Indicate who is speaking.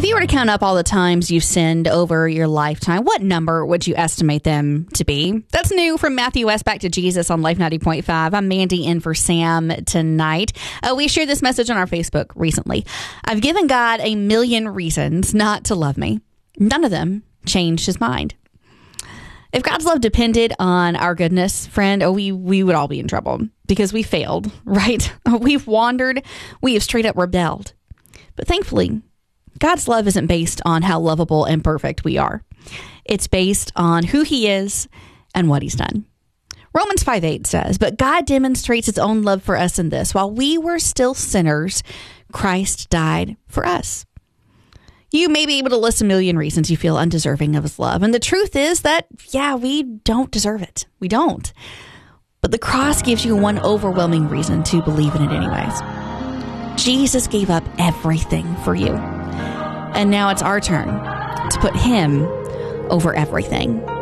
Speaker 1: If you were to count up all the times you've sinned over your lifetime, what number would you estimate them to be? That's new from Matthew West Back to Jesus on Life 90.5. I'm Mandy in for Sam tonight. We shared this message on our Facebook recently. I've given God a million reasons not to love me. None of them changed his mind. If God's love depended on our goodness, friend, we would all be in trouble because we failed, right? We've wandered. We have straight up rebelled. But thankfully, God's love isn't based on how lovable and perfect we are. It's based on who he is and what he's done. Romans 5:8 says, "But God demonstrates his own love for us in this: while we were still sinners, Christ died for us." You may be able to list a million reasons you feel undeserving of his love. And the truth is that, we don't deserve it. We don't. But the cross gives you one overwhelming reason to believe in it anyways. Jesus gave up everything for you. And now it's our turn to put him over everything.